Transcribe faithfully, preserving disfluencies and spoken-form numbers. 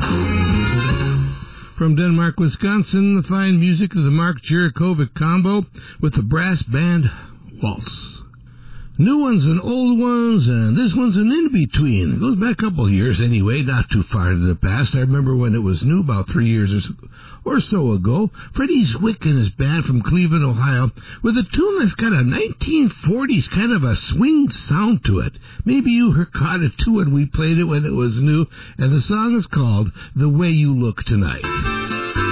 From Denmark, Wisconsin, the fine music of the Mark Jurakovic combo with the brass band Waltz. New ones and old ones, and this one's an in-between. It goes back a couple of years anyway, not too far to the past. I remember when it was new, about three years or so, or so ago. Freddie Zwick and his band from Cleveland, Ohio, with a tune that's got a nineteen forties kind of a swing sound to it. Maybe you heard, caught it too when we played it when it was new, and the song is called The Way You Look Tonight.